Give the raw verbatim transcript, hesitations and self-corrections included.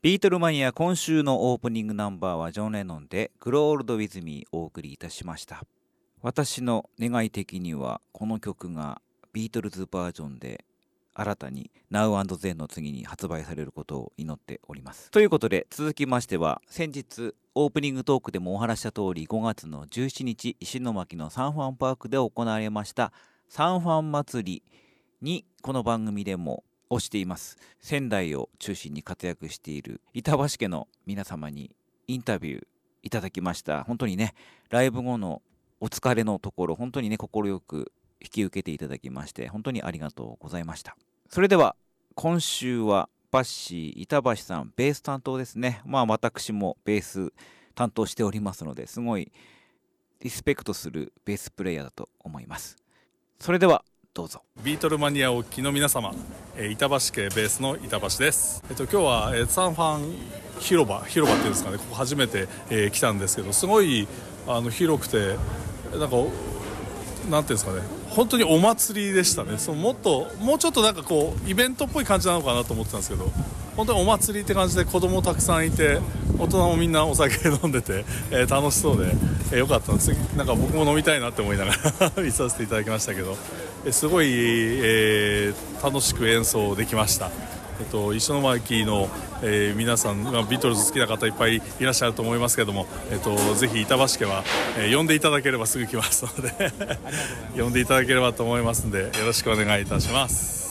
ビートルマニア、今週のオープニングナンバーはジョン・レノンで Grow Old With Me お送りいたしました。私の願い的にはこの曲がビートルズバージョンで新たに Now and Then の次に発売されることを祈っております。ということで続きましては、先日オープニングトークでもお話した通りごがつのじゅうしちにち石巻のサンファンパークで行われましたサンファン祭りにこの番組でも推しています仙台を中心に活躍している板橋家の皆様にインタビューいただきました。本当にね、ライブ後のお疲れのところ本当にね快く引き受けていただきまして本当にありがとうございました。それでは今週はバッシー板橋さんベース担当ですね。まあ私もベース担当しておりますのですごいリスペクトするベースプレイヤーだと思います。それではどうぞ。 ビートルマニアをお聞きの皆様、えー、板橋家ベースの板橋です。えっと、今日は、えー、サンファン広場広場っていうんですかね、ここ初めて、えー、来たんですけど、すごいあの広くてなんかなんていうんですかね、本当にお祭りでしたね。そのもっともうちょっとなんかこうイベントっぽい感じなのかなと思ってたんですけど、本当にお祭りって感じで子供たくさんいて大人もみんなお酒飲んでて、えー、楽しそうで、えー、よかったんです。なんか僕も飲みたいなって思いながら見させていただきましたけど、えー、すごい、えー、楽しく演奏できました。えっと、石巻の、えー、皆さん、ビートルズ好きな方いっぱいいらっしゃると思いますけども、えっと、ぜひ板橋家は、えー、呼んでいただければすぐ来ますので呼んでいただければと思いますのでよろしくお願いいたします。